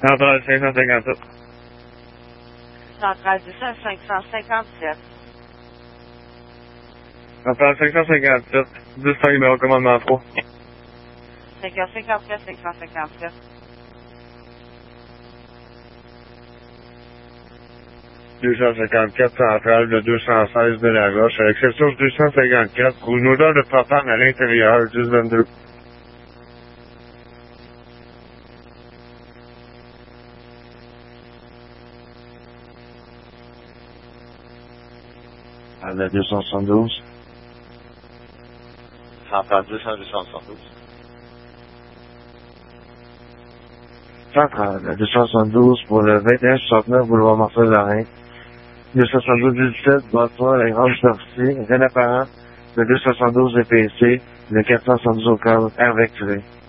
Centrale 557. Centrale 557. Centrale 557. 10 numéro commandement 3. 5h54, 557. ...254 centrale de 216 de la gauche, à l'exception de 254, pour une odeur de propane à l'intérieur, 1022. À la 272. Centrale 272. Centrale, la 272 pour le 2169 boulevard Marcel-Lorrain. 272 17, Bonsoir, la grande sortie, rien apparent, le 272 EPC, le 472 au cœur, air vecturé.